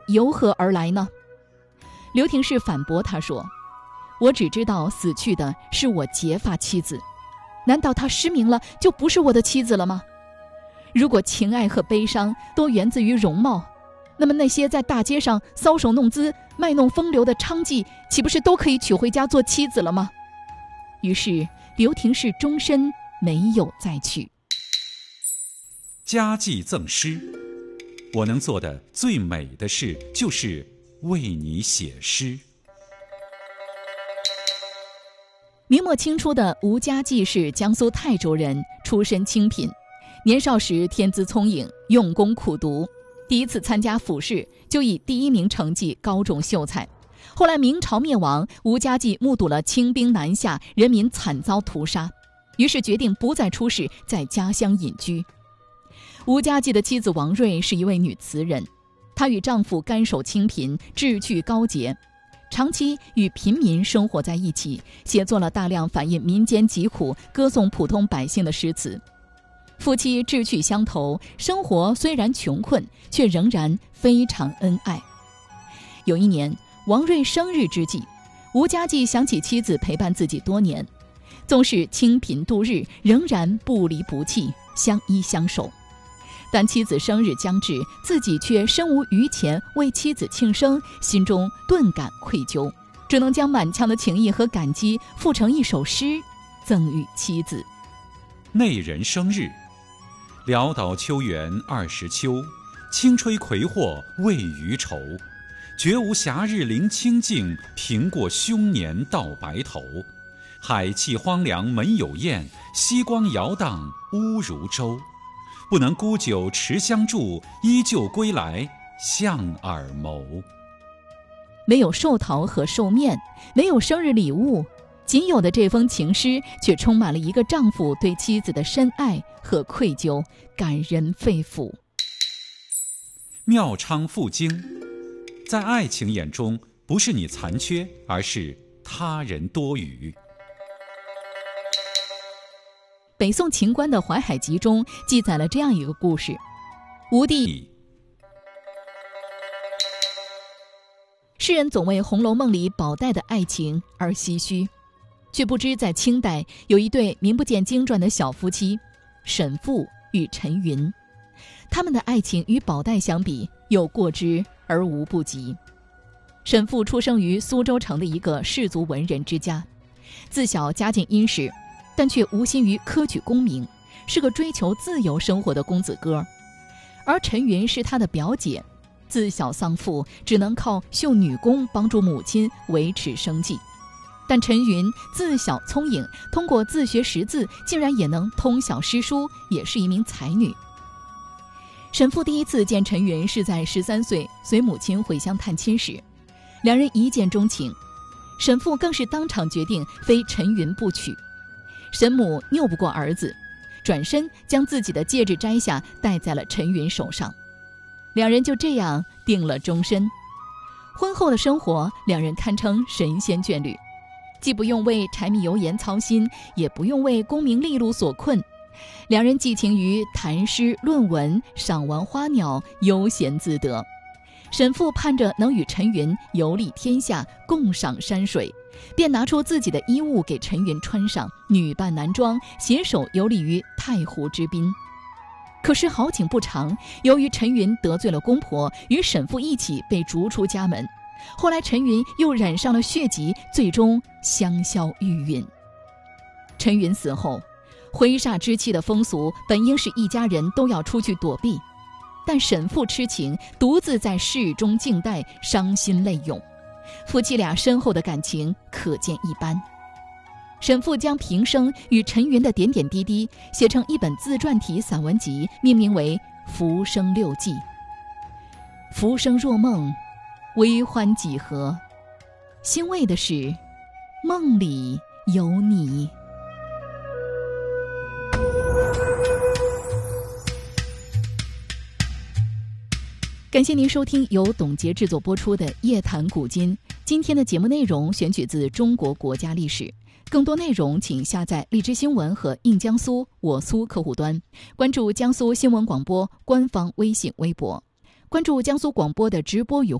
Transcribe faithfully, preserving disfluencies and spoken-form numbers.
由何而来呢？刘廷士反驳他说，我只知道死去的是我结发妻子，难道她失明了就不是我的妻子了吗？如果情爱和悲伤都源自于容貌，那么那些在大街上搔首弄姿、卖弄风流的娼妓，岂不是都可以娶回家做妻子了吗？于是刘廷士终身没有再娶。 家祭赠诗，我能做的最美的事就是为你写诗。 明末清初的吴家济是江苏泰州人，出身清贫，年少时天资聪颖，用功苦读，第一次参加府试就以第一名成绩高中秀才。后来明朝灭亡，吴家济目睹了清兵南下，人民惨遭屠杀，于是决定不再出仕，在家乡隐居。吴家济的妻子王瑞是一位女词人，她与丈夫甘守清贫，志趣高洁，长期与贫民生活在一起，写作了大量反映民间疾苦、歌颂普通百姓的诗词。夫妻志趣相投，生活虽然穷困，却仍然非常恩爱。有一年王瑞生日之际，吴家济想起妻子陪伴自己多年，纵使清贫度日，仍然不离不弃，相依相守。但妻子生日将至，自己却身无余钱为妻子庆生，心中顿感愧疚，只能将满腔的情谊和感激附成一首诗，赠予妻子。 内人生日，潦倒秋园二十秋，轻吹葵祸未余愁。绝无暇日临清静，平过凶年到白头。海气荒凉门有燕，夕光摇荡屋如舟。不能沽酒持香柱，依旧归来向耳谋。 没有寿桃和寿面，没有生日礼物，仅有的这封情诗却充满了一个丈夫对妻子的深爱和愧疚，感人肺腑。 妙昌赋经，在爱情眼中，不是你残缺，而是他人多余。 北宋秦观的《淮海集》中记载了这样一个故事：吴帝诗人总为《红楼梦》里宝黛的爱情而唏嘘，却不知在清代有一对名不见经传的小夫妻，沈复与陈云，他们的爱情与宝黛相比，有过之而无不及。沈复出生于苏州城的一个士族文人之家，自小家境殷实，但却无心于科举功名，是个追求自由生活的公子哥。而陈云是他的表姐，自小丧父，只能靠绣女工帮助母亲维持生计。但陈云自小聪颖，通过自学识字，竟然也能通晓诗书，也是一名才女。沈复第一次见陈云是在十三岁随母亲回乡探亲时，两人一见钟情，沈复更是当场决定非陈云不娶。沈母拗不过儿子，转身将自己的戒指摘下，戴在了陈云手上。两人就这样定了终身。婚后的生活，两人堪称神仙眷侣，既不用为柴米油盐操心，也不用为功名利禄所困。两人寄情于谈诗论文，赏玩花鸟，悠闲自得。沈复盼着能与陈云游历天下，共赏山水，便拿出自己的衣物给陈云穿上，女扮男装，携手游历于太湖之滨。可是好景不长，由于陈云得罪了公婆，与沈复一起被逐出家门。后来陈云又染上了血疾，最终香消玉殒。陈云死后，挥煞之妻的风俗本应是一家人都要出去躲避，但沈复痴情，独自在室中静待，伤心泪涌。夫妻俩深厚的感情可见一斑。沈复将平生与陈云的点点滴滴写成一本自传体散文集，命名为《浮生六记》。浮生若梦，微欢几何，欣慰的是梦里有你。感谢您收听由董洁制作播出的《夜谈古今》。今天的节目内容选取自中国国家历史，更多内容请下载荔枝新闻和印江苏我苏客户端，关注江苏新闻广播官方微信微博，关注江苏广播的直播与